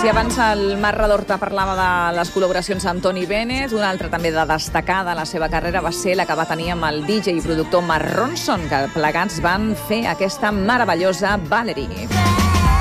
I abans el Marc Redorta parlava de les col·laboracions amb Tony Bennett. Una altra també de destacar de la seva carrera va ser la que va tenir amb el DJ i productor Mark Ronson, que plegats van fer aquesta meravellosa Valerie.